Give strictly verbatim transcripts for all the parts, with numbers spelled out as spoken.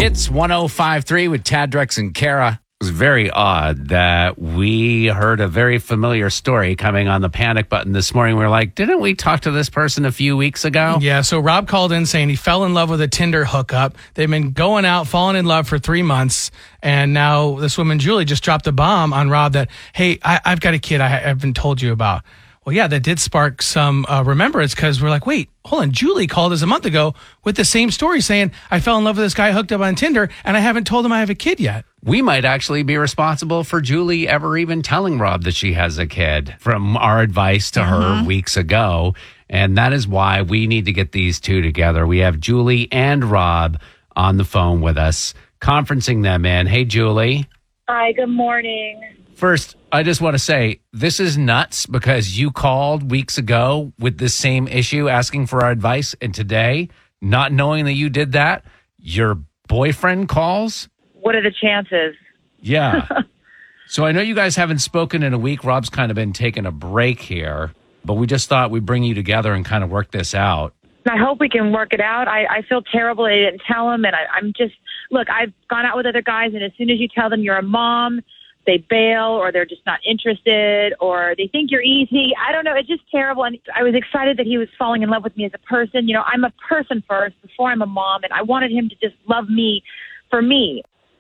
It's one oh five point three with Tad, Drex, and Kara. It was very odd that we heard a very familiar story coming on the panic button this morning. We were like, didn't we talk to this person a few weeks ago? Yeah, so Rob called in saying he fell in love with a Tinder hookup. They've been going out, falling in love for three months. And now this woman, Julie, just dropped a bomb on Rob that, hey, I, I've got a kid I haven't told you about. Well, yeah, that did spark some uh, remembrance because we're like, wait, hold on. Julie called us a month ago with the same story saying, I fell in love with this guy hooked up on Tinder and I haven't told him I have a kid yet. We might actually be responsible for Julie ever even telling Rob that she has a kid from our advice to Mm-hmm. her weeks ago. And that is why we need to get these two together. We have Julie and Rob on the phone with us, conferencing them in. Hey, Julie. Hi, good morning. First, I just want to say this is nuts because you called weeks ago with this same issue asking for our advice. And today, not knowing that you did that, your boyfriend calls. What are the chances? Yeah. So I know you guys haven't spoken in a week. Rob's kind of been taking a break here, but we just thought we'd bring you together and kind of work this out. I hope we can work it out. I, I feel terrible. I didn't tell him. And I, I'm just, look, I've gone out with other guys. And as soon as you tell them you're a mom, they bail or they're just not interested or they think you're easy. I don't know. It's just terrible. And I was excited that he was falling in love with me as a person. You know, I'm a person first before I'm a mom. And I wanted him to just love me for me.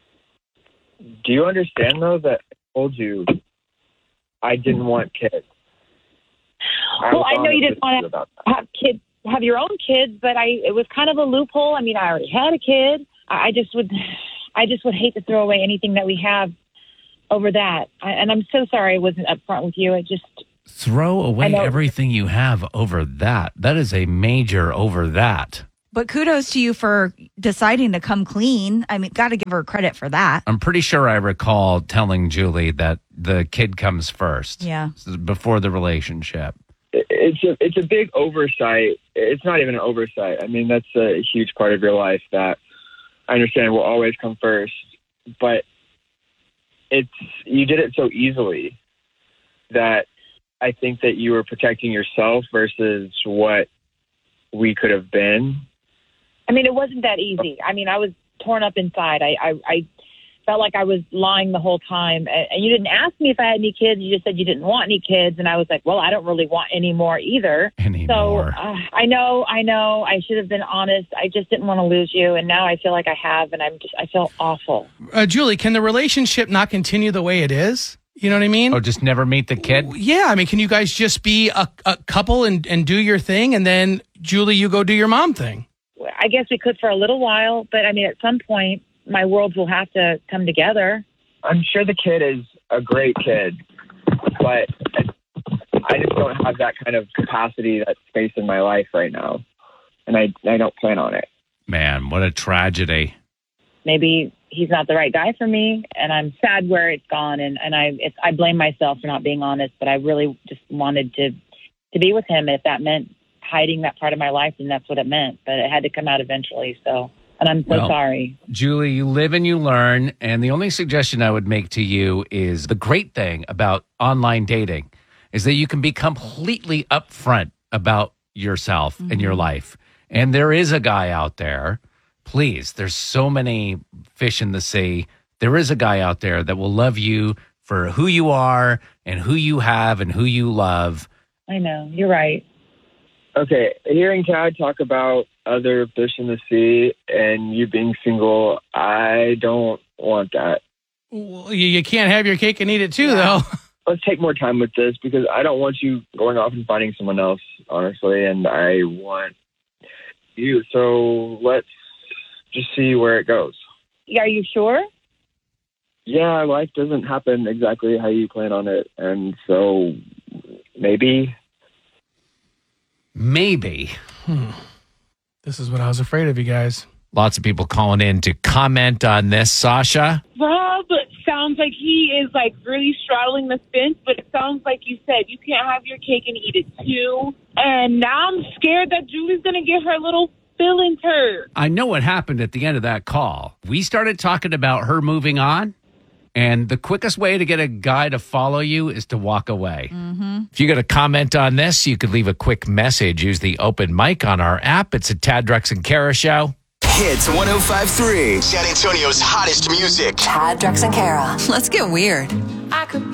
Do you understand, though, that I told you I didn't want kids? I Well, I know you didn't want about to have kids, have your own kids, but I it was kind of a loophole. I mean, I already had a kid. I I just would, I just would hate to throw away anything that we have over that. I, and I'm so sorry I wasn't upfront with you. I just Throw away know. everything you have over that. That is a major over that. But kudos to you for deciding to come clean. I mean, got to give her credit for that. I'm pretty sure I recall telling Julie that the kid comes first. Yeah. Before the relationship. It's a it's a big oversight. It's not even an oversight. I mean, that's a huge part of your life that I understand will always come first. But it's you did it so easily that I think that you were protecting yourself versus what we could have been. I mean, it wasn't that easy. I mean, I was torn up inside. I, I, I felt like I was lying the whole time. And you didn't ask me if I had any kids. You just said you didn't want any kids. And I was like, well, I don't really want any more either. Anymore. So uh, I know, I know. I should have been honest. I just didn't want to lose you. And now I feel like I have. And I'm just, I feel awful. Uh, Julie, can the relationship not continue the way it is? You know what I mean? Oh, just never meet the kid? Yeah. I mean, can you guys just be a, a couple and, and do your thing? And then, Julie, you go do your mom thing. I guess we could for a little while. But I mean, at some point, my worlds will have to come together. I'm sure the kid is a great kid, but I just don't have that kind of capacity, that space in my life right now. And I, I don't plan on it. Man, what a tragedy. Maybe he's not the right guy for me, and I'm sad where it's gone. And, and I it's, I blame myself for not being honest, but I really just wanted to, to be with him. And if that meant hiding that part of my life, then that's what it meant. But it had to come out eventually. So, and I'm so Well, sorry. Julie, you live and you learn. And the only suggestion I would make to you is the great thing about online dating is that you can be completely upfront about yourself mm-hmm. and your life. And there is a guy out there. Please, there's so many fish in the sea. There is a guy out there that will love you for who you are and who you have and who you love. I know. You're right. Okay, hearing Tad talk about other fish in the sea and you being single, I don't want that. Well, you, you can't have your cake and eat it too, though. Let's take more time with this because I don't want you going off and finding someone else, honestly, and I want you. So let's just see where it goes. Are you sure? Yeah, life doesn't happen exactly how you plan on it, and so maybe... Maybe. Hmm. This is what I was afraid of, you guys. Lots of people calling in to comment on this. Sasha? Rob sounds like he is like really straddling the fence, but it sounds like you said you can't have your cake and eat it too. And now I'm scared that Julie's going to get her little feelings hurt. I know what happened at the end of that call. We started talking about her moving on. And the quickest way to get a guy to follow you is to walk away. Mm-hmm. If you got a comment on this, you could leave a quick message. Use the open mic on our app. It's a Tad, Drex, and Kara show. Hits one oh five point three. San Antonio's hottest music. Chad, Drex, and Kara. Let's get weird. I could